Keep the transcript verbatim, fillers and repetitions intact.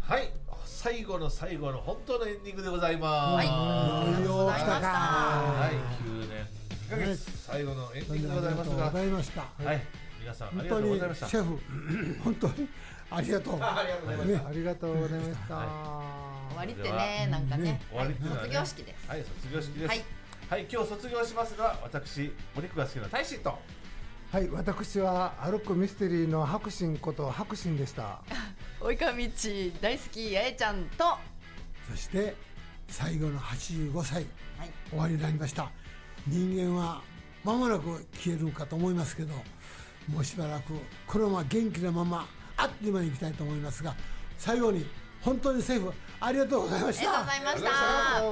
はい、最後の最後の本当のエンディングでございます。 はい、ありがとうございました。 はい、きゅうねんいっかげつ最後のエンディングでございますが、 ありがとうございました。 はい、皆さんありがとうございました。 シェフ本当にありがとう。 ありがとうございました。 ありがとうございました。 終わりってね、なんかね、 終わりっていうのはね、 卒業式です。 はい、卒業式です。 はい、 はい、今日卒業しますが、私お肉が好きな大使と、 はい、私は歩くミステリーの白心こと白心でした。 及川道大好き八重ちゃんと、 そして最後のはちじゅうごさい、 はい、 終わりになりました。人間は間もなく消えるかと思いますけど、もうしばらくこのまま元気なままあっという間にいきたいと思いますが、最後に本当にセーフありがとうございました。 ありがとうございました。